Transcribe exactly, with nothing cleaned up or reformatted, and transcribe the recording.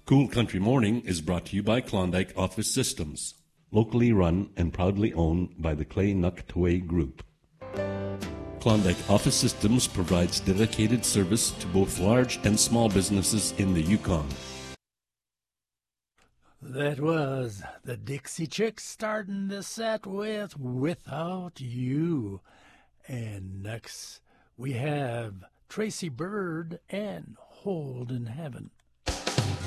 Cool Country Morning is brought to you by Klondike Office Systems, locally run and proudly owned by the Clay Nuktwe Group. Klondike Office Systems provides dedicated service to both large and small businesses in the Yukon. That was the Dixie Chicks starting the set with Without You. And next we have Tracy Bird and Hold in Heaven.